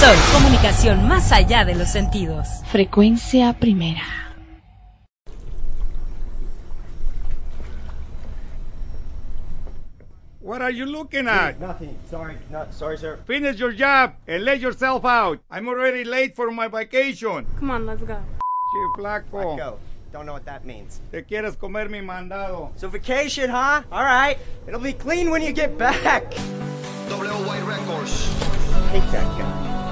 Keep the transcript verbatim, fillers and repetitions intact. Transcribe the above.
Sol, comunicación más allá de los sentidos. Frecuencia primera. What are you looking at? Nothing. Sorry. Not sorry, sir. Finish your job and let yourself out. I'm already late for my vacation. Come on, let's go. Che, flaco. Go. Don't know what that means. Te quieres comer mi mandado. So vacation, huh? All right. It'll be clean when you get back. W Y Records. Take that guy.